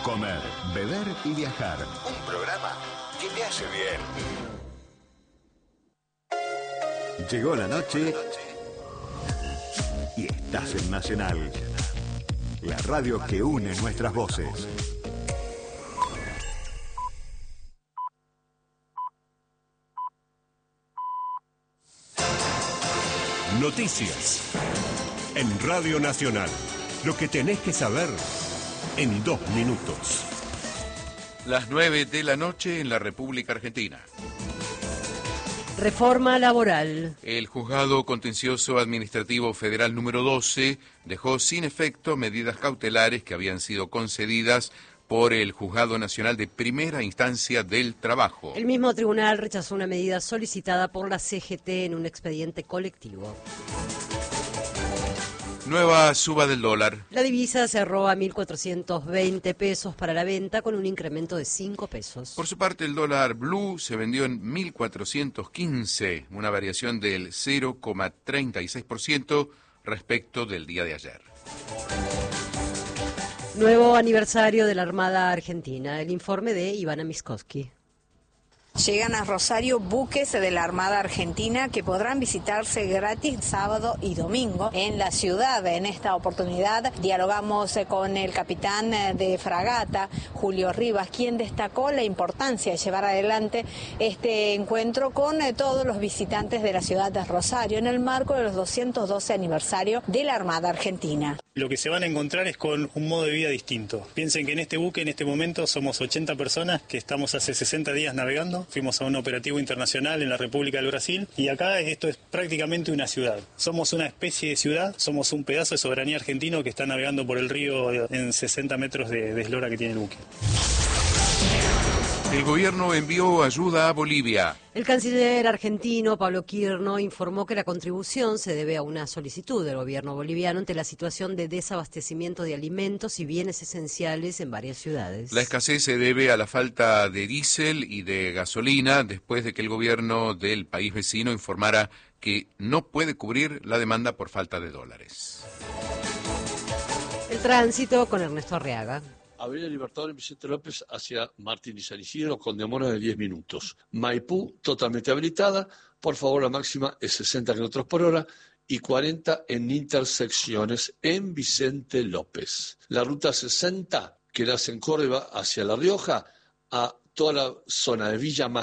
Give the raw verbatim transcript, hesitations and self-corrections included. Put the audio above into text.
Comer, beber y viajar. Un programa que te hace bien. Llegó la noche y estás en Nacional, la radio que une nuestras voces. Noticias en Radio Nacional. Lo que tenés que saber en dos minutos. Las nueve de la noche en la República Argentina. Reforma laboral. El Juzgado Contencioso Administrativo Federal número doce dejó sin efecto medidas cautelares que habían sido concedidas por el Juzgado Nacional de Primera Instancia del Trabajo. El mismo tribunal rechazó una medida solicitada por la C G T en un expediente colectivo. Nueva suba del dólar. La divisa cerró a mil cuatrocientos veinte pesos para la venta con un incremento de cinco pesos. Por su parte, el dólar blue se vendió en mil cuatrocientos quince, una variación del cero coma treinta y seis por ciento respecto del día de ayer. Nuevo aniversario de la Armada Argentina. El informe de Ivana Miskowski. Llegan a Rosario buques de la Armada Argentina que podrán visitarse gratis sábado y domingo en la ciudad. En esta oportunidad dialogamos con el capitán de fragata, Julio Rivas, quien destacó la importancia de llevar adelante este encuentro con todos los visitantes de la ciudad de Rosario en el marco de los doscientos doce aniversario de la Armada Argentina. Lo que se van a encontrar es con un modo de vida distinto. Piensen que en este buque, en este momento, somos ochenta personas que estamos hace sesenta días navegando. Fuimos a un operativo internacional en la República del Brasil y acá esto es prácticamente una ciudad. Somos una especie de ciudad, somos un pedazo de soberanía argentino que está navegando por el río en sesenta metros de, de eslora que tiene el buque. El gobierno envió ayuda a Bolivia. El canciller argentino, Pablo Quirno, informó que la contribución se debe a una solicitud del gobierno boliviano ante la situación de desabastecimiento de alimentos y bienes esenciales en varias ciudades. La escasez se debe a la falta de diésel y de gasolina después de que el gobierno del país vecino informara que no puede cubrir la demanda por falta de dólares. El tránsito con Ernesto Arriaga. Avenida Libertador Vicente López hacia Martín y San Isidro con demora de diez minutos. Maipú totalmente habilitada, por favor la máxima es sesenta kilómetros por hora y cuarenta en intersecciones en Vicente López. La ruta sesenta que nace en Córdoba hacia La Rioja a toda la zona de Villa